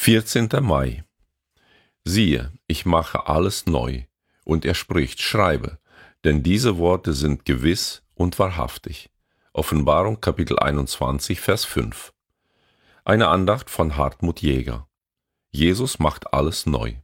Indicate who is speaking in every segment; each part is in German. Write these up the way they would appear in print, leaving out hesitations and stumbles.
Speaker 1: 14. Mai. Siehe, ich mache alles neu. Und er spricht, schreibe, denn diese Worte sind gewiss und wahrhaftig. Offenbarung Kapitel 21, Vers 5. Eine Andacht von Hartmut Jäger. Jesus macht alles neu.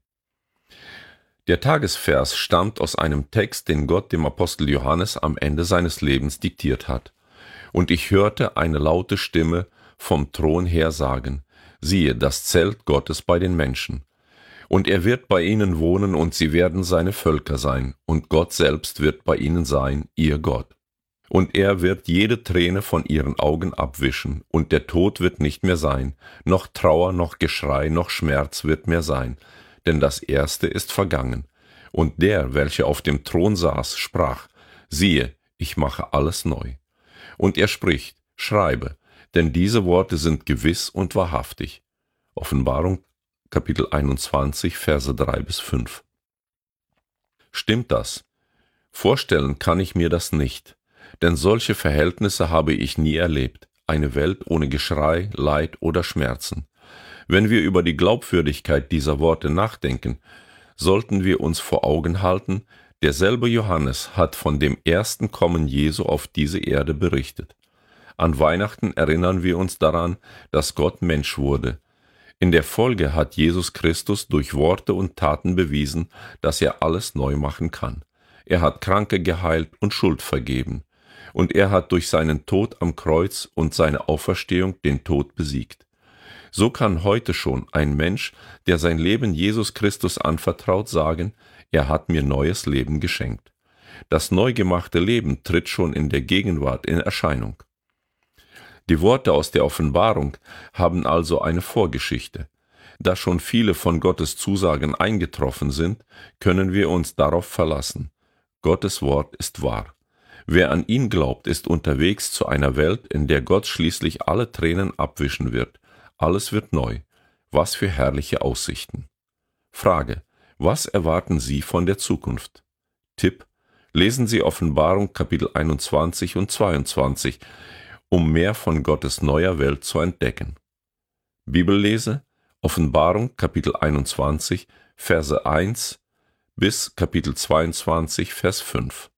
Speaker 1: Der Tagesvers stammt aus einem Text, den Gott dem Apostel Johannes am Ende seines Lebens diktiert hat. Und ich hörte eine laute Stimme vom Thron her sagen, siehe, das Zelt Gottes bei den Menschen. Und er wird bei ihnen wohnen, und sie werden seine Völker sein, und Gott selbst wird bei ihnen sein, ihr Gott. Und er wird jede Träne von ihren Augen abwischen, und der Tod wird nicht mehr sein, noch Trauer, noch Geschrei, noch Schmerz wird mehr sein, denn das Erste ist vergangen. Und der, welcher auf dem Thron saß, sprach, siehe, ich mache alles neu. Und er spricht, schreibe, denn diese Worte sind gewiss und wahrhaftig. Offenbarung Kapitel 21, Verse 3-5. Stimmt das? Vorstellen kann ich mir das nicht, denn solche Verhältnisse habe ich nie erlebt, eine Welt ohne Geschrei, Leid oder Schmerzen. Wenn wir über die Glaubwürdigkeit dieser Worte nachdenken, sollten wir uns vor Augen halten, derselbe Johannes hat von dem ersten Kommen Jesu auf diese Erde berichtet. An Weihnachten erinnern wir uns daran, dass Gott Mensch wurde. In der Folge hat Jesus Christus durch Worte und Taten bewiesen, dass er alles neu machen kann. Er hat Kranke geheilt und Schuld vergeben. Und er hat durch seinen Tod am Kreuz und seine Auferstehung den Tod besiegt. So kann heute schon ein Mensch, der sein Leben Jesus Christus anvertraut, sagen, er hat mir neues Leben geschenkt. Das neu gemachte Leben tritt schon in der Gegenwart in Erscheinung. Die Worte aus der Offenbarung haben also eine Vorgeschichte. Da schon viele von Gottes Zusagen eingetroffen sind, können wir uns darauf verlassen. Gottes Wort ist wahr. Wer an ihn glaubt, ist unterwegs zu einer Welt, in der Gott schließlich alle Tränen abwischen wird. Alles wird neu. Was für herrliche Aussichten. Frage: Was erwarten Sie von der Zukunft? Tipp: Lesen Sie Offenbarung Kapitel 21 und 22, um mehr von Gottes neuer Welt zu entdecken. Bibellese: Offenbarung Kapitel 21, Verse 1 bis Kapitel 22, Vers 5.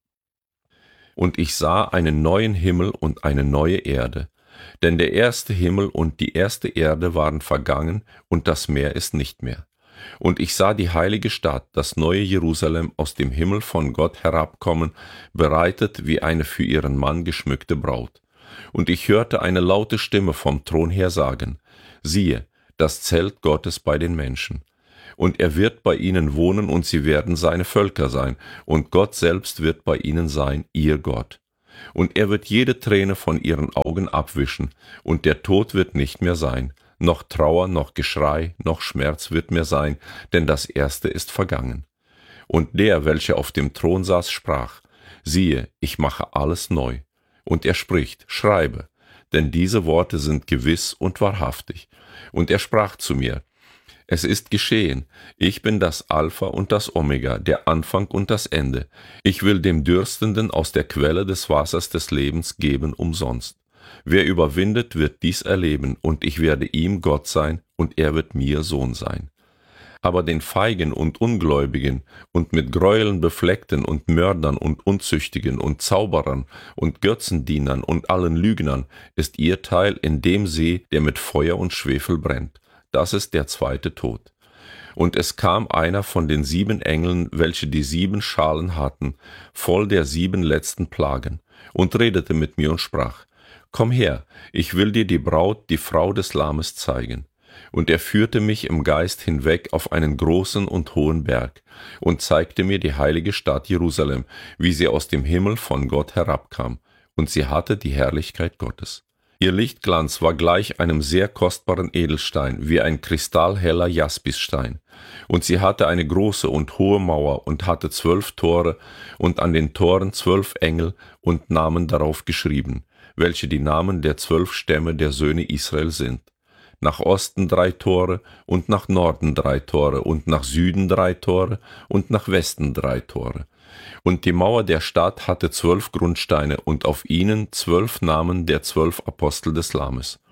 Speaker 1: Und ich sah einen neuen Himmel und eine neue Erde, denn der erste Himmel und die erste Erde waren vergangen, und das Meer ist nicht mehr. Und ich sah die heilige Stadt, das neue Jerusalem, aus dem Himmel von Gott herabkommen, bereitet wie eine für ihren Mann geschmückte Braut. Und ich hörte eine laute Stimme vom Thron her sagen, siehe, das Zelt Gottes bei den Menschen. Und er wird bei ihnen wohnen, und sie werden seine Völker sein, und Gott selbst wird bei ihnen sein, ihr Gott. Und er wird jede Träne von ihren Augen abwischen, und der Tod wird nicht mehr sein, noch Trauer, noch Geschrei, noch Schmerz wird mehr sein, denn das Erste ist vergangen. Und der, welcher auf dem Thron saß, sprach, siehe, ich mache alles neu. Und er spricht, schreibe, denn diese Worte sind gewiss und wahrhaftig. Und er sprach zu mir, es ist geschehen, ich bin das Alpha und das Omega, der Anfang und das Ende. Ich will dem Dürstenden aus der Quelle des Wassers des Lebens geben umsonst. Wer überwindet, wird dies erleben, und ich werde ihm Gott sein, und er wird mir Sohn sein. Aber den Feigen und Ungläubigen und mit Gräueln befleckten und Mördern und Unzüchtigen und Zauberern und Götzendienern und allen Lügnern ist ihr Teil in dem See, der mit Feuer und Schwefel brennt. Das ist der zweite Tod. Und es kam einer von den 7 Engeln, welche die 7 Schalen hatten, voll der 7 letzten Plagen, und redete mit mir und sprach, komm her, ich will dir die Braut, die Frau des Lammes zeigen. Und er führte mich im Geist hinweg auf einen großen und hohen Berg und zeigte mir die heilige Stadt Jerusalem, wie sie aus dem Himmel von Gott herabkam, und sie hatte die Herrlichkeit Gottes. Ihr Lichtglanz war gleich einem sehr kostbaren Edelstein, wie ein kristallheller Jaspisstein. Und sie hatte eine große und hohe Mauer und hatte 12 Tore, und an den Toren 12 Engel und Namen darauf geschrieben, welche die Namen der 12 Stämme der Söhne Israel sind. Nach Osten 3 Tore und nach Norden 3 Tore und nach Süden 3 Tore und nach Westen 3 Tore. Und die Mauer der Stadt hatte 12 Grundsteine und auf ihnen 12 Namen der 12 Apostel des Lammes.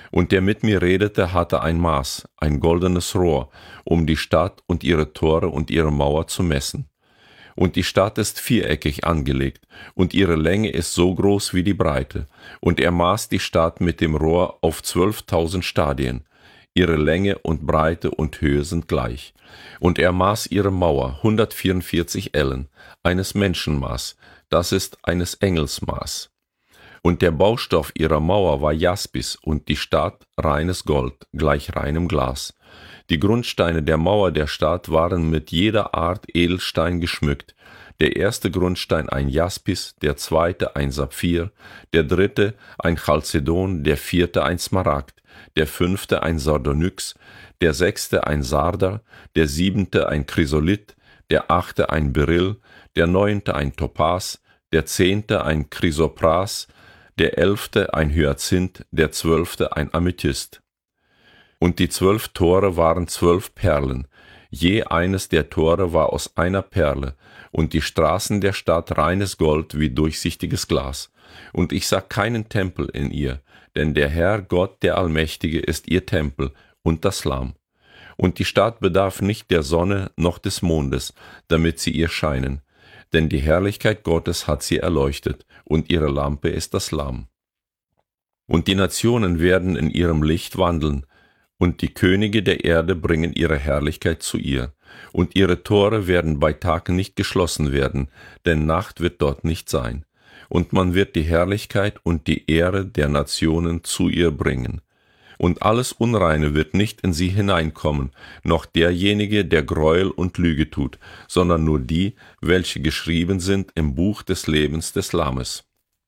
Speaker 1: Und der mit mir redete, hatte ein Maß, ein goldenes Rohr, um die Stadt und ihre Tore und ihre Mauer zu messen. Und die Stadt ist viereckig angelegt, und ihre Länge ist so groß wie die Breite. Und er maß die Stadt mit dem Rohr auf 12.000 Stadien. Ihre Länge und Breite und Höhe sind gleich. Und er maß ihre Mauer 144 Ellen, eines Menschenmaß, das ist eines Engelsmaß. Und der Baustoff ihrer Mauer war Jaspis und die Stadt reines Gold, gleich reinem Glas. Die Grundsteine der Mauer der Stadt waren mit jeder Art Edelstein geschmückt. Der erste Grundstein ein Jaspis, der zweite ein Saphir, der dritte ein Chalcedon, der vierte ein Smaragd, der fünfte ein Sardonyx, der sechste ein Sardar, der siebente ein Chrysolith, der achte ein Beryl, der neunte ein Topas, der zehnte ein Chrysopras, der elfte ein Hyazinth, der zwölfte ein Amethyst. Und die 12 Tore waren 12 Perlen, je eines der Tore war aus einer Perle, und die Straßen der Stadt reines Gold wie durchsichtiges Glas. Und ich sah keinen Tempel in ihr, denn der Herr Gott, der Allmächtige, ist ihr Tempel und das Lamm. Und die Stadt bedarf nicht der Sonne noch des Mondes, damit sie ihr scheinen, denn die Herrlichkeit Gottes hat sie erleuchtet, und ihre Lampe ist das Lamm. Und die Nationen werden in ihrem Licht wandeln, und die Könige der Erde bringen ihre Herrlichkeit zu ihr, und ihre Tore werden bei Tag nicht geschlossen werden, denn Nacht wird dort nicht sein. Und man wird die Herrlichkeit und die Ehre der Nationen zu ihr bringen. Und alles Unreine wird nicht in sie hineinkommen, noch derjenige, der Gräuel und Lüge tut, sondern nur die, welche geschrieben sind im Buch des Lebens des Lammes.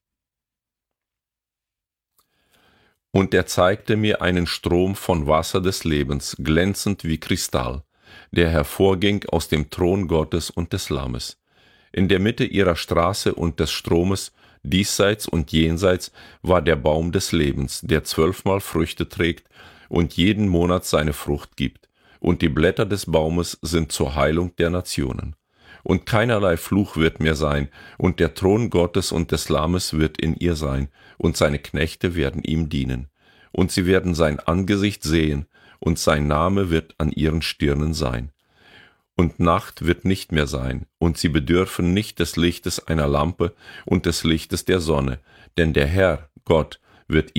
Speaker 1: Und er zeigte mir einen Strom von Wasser des Lebens, glänzend wie Kristall, der hervorging aus dem Thron Gottes und des Lammes. In der Mitte ihrer Straße und des Stromes, diesseits und jenseits, war der Baum des Lebens, der 12-mal Früchte trägt und jeden Monat seine Frucht gibt. Und die Blätter des Baumes sind zur Heilung der Nationen. Und keinerlei Fluch wird mehr sein, und der Thron Gottes und des Lammes wird in ihr sein, und seine Knechte werden ihm dienen. Und sie werden sein Angesicht sehen, und sein Name wird an ihren Stirnen sein. Und Nacht wird nicht mehr sein, und sie bedürfen nicht des Lichtes einer Lampe und des Lichtes der Sonne, denn der Herr, Gott, wird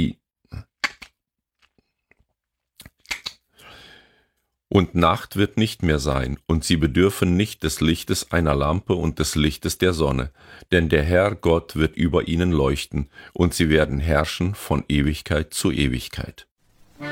Speaker 1: Und Nacht wird nicht mehr sein, und sie bedürfen nicht des Lichtes einer Lampe und des Lichtes der Sonne, denn der Herr Gott wird über ihnen leuchten, und sie werden herrschen von Ewigkeit zu Ewigkeit.